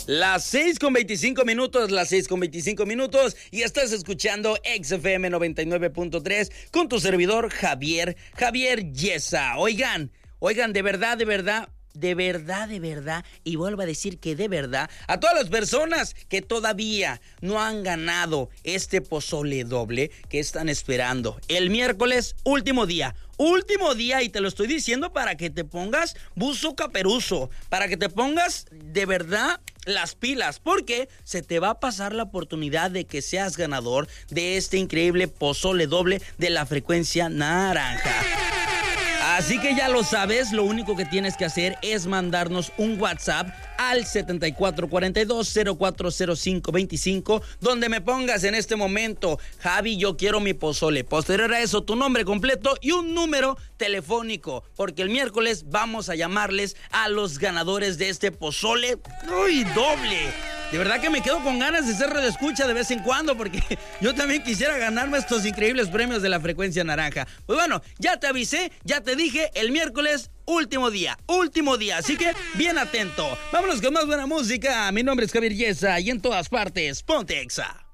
Las 6:25, las 6:25, y estás escuchando XFM 99.3 con tu servidor Javier Yesa. Oigan, de verdad, y vuelvo a decir que de verdad, a todas las personas que todavía no han ganado este pozole doble, que están esperando el miércoles, último día, y te lo estoy diciendo para que te pongas buzo caperuzo, para que te pongas de verdad las pilas, porque se te va a pasar la oportunidad de que seas ganador de este increíble pozole doble de la frecuencia naranja. Así que ya lo sabes, lo único que tienes que hacer es mandarnos un WhatsApp al 7442-040525, donde me pongas en este momento: Javi, yo quiero mi pozole. Posterior a eso, tu nombre completo y un número telefónico, porque el miércoles vamos a llamarles a los ganadores de este pozole doble. De verdad que me quedo con ganas de ser radioescucha de vez en cuando, porque yo también quisiera ganarme estos increíbles premios de la frecuencia naranja. Pues bueno, ya te avisé, ya te dije, el miércoles, último día, así que bien atento. Vámonos con más buena música. Mi nombre es Javier Yesa y en todas partes, ponte Exa.